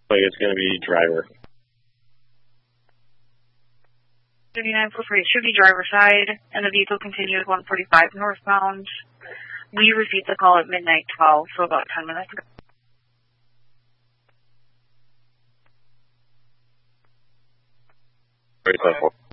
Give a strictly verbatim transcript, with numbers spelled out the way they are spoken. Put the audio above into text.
Like it's going to be driver. thirty-nine four three should be driver side, and the vehicle continues one forty-five northbound. We received the call at midnight twelve, so about ten minutes ago. Very helpful.